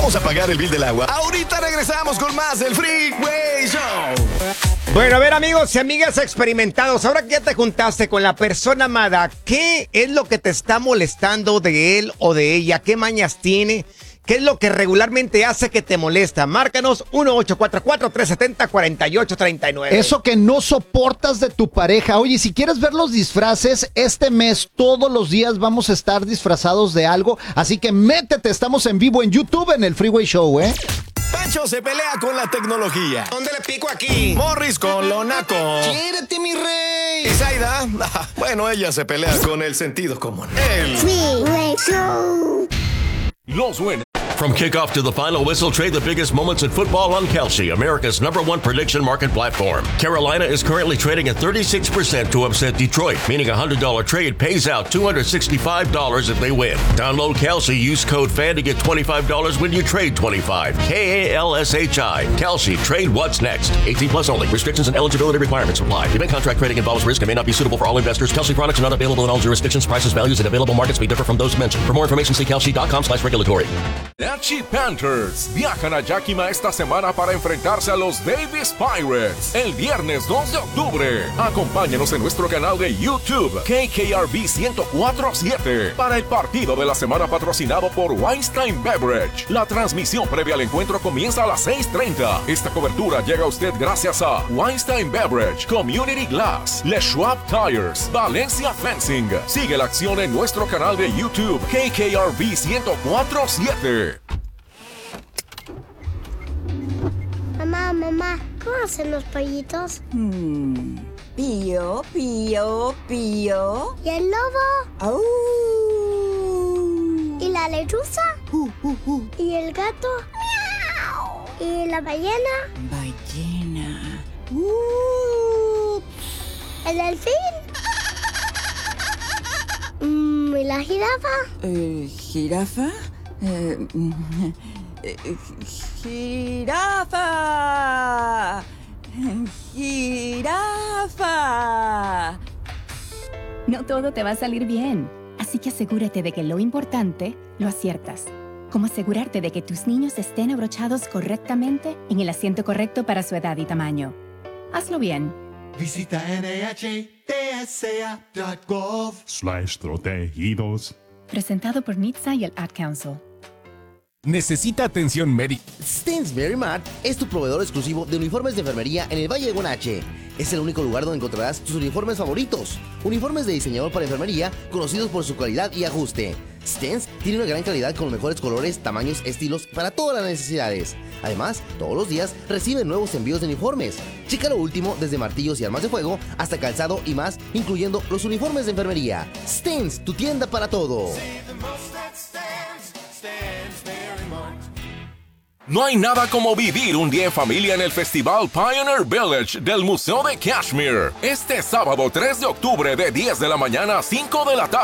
Vamos a pagar el bill del agua. Ahorita regresamos con más del Freeway Show. Bueno, a ver, amigos y amigas experimentados, ahora que ya te juntaste con la persona amada, ¿qué es lo que te está molestando de él o de ella? ¿Qué mañas tiene? ¿Qué es lo que regularmente hace que te molesta? Márcanos 1-844-370-4839. Eso que no soportas de tu pareja. Oye, si quieres ver los disfraces, este mes todos los días vamos a estar disfrazados de algo. Así que métete, estamos en vivo en YouTube en el Freeway Show, ¿eh? Pancho se pelea con la tecnología. ¿Dónde le pico aquí? Morris con lo naco. ¡Quiérete, mi rey! ¿Y Zaida? Bueno, ella se pelea con el sentido común. El Freeway Show. Los Winners. From kickoff to the final whistle, trade the biggest moments in football on Kalshi, America's #1 prediction market platform. Carolina is currently trading at 36% to upset Detroit, meaning a $100 trade pays out $265 if they win. Download Kalshi, use code FAN to get $25 when you trade $25. Kalshi. Kalshi, trade what's next. 18 plus only. Restrictions and eligibility requirements apply. Event contract trading involves risk and may not be suitable for all investors. Kalshi products are not available in all jurisdictions. Prices, values, and available markets may differ from those mentioned. For more information, see kalshi.com/regulatory. Nachi Panthers viajan a Yakima esta semana para enfrentarse a los Davis Pirates el viernes 2 de octubre. Acompáñanos en nuestro canal de YouTube KKRB 1047 para el partido de la semana patrocinado por Weinstein Beverage. La transmisión previa al encuentro comienza a las 6:30. Esta cobertura llega a usted gracias a Weinstein Beverage, Community Glass, Les Schwab Tires, Valencia Fencing. Sigue la acción en nuestro canal de YouTube KKRB 1047. Mamá, ¿cómo hacen los pollitos? Pío, pío, pío. ¿Y el lobo? ¡Au! ¿Y la lechuza? ¿Y el gato? ¡Miau! ¿Y la ballena? Ballena. ¿El delfín? ¿Y la jirafa? ¿Jirafa? ¡Jirafa! ¡Jirafa! No todo te va a salir bien, así que asegúrate de que lo importante lo aciertas. Como asegurarte de que tus niños estén abrochados correctamente en el asiento correcto para su edad y tamaño. Hazlo bien. Visita NHTSA.gov/protegidos. Presentado por NHTSA y el Ad Council. ¿Necesita atención médica? Stens Very Mart es tu proveedor exclusivo de uniformes de enfermería en el Valle de Guanache. Es el único lugar donde encontrarás tus uniformes favoritos. Uniformes de diseñador para enfermería conocidos por su calidad y ajuste. Stens tiene una gran calidad con los mejores colores, tamaños, estilos para todas las necesidades. Además, todos los días reciben nuevos envíos de uniformes. Checa lo último desde martillos y armas de fuego hasta calzado y más, incluyendo los uniformes de enfermería. Stens, tu tienda para todo. No hay nada como vivir un día en familia en el Festival Pioneer Village del Museo de Kashmir. Este sábado 3 de octubre de 10 de la mañana a 5 de la tarde.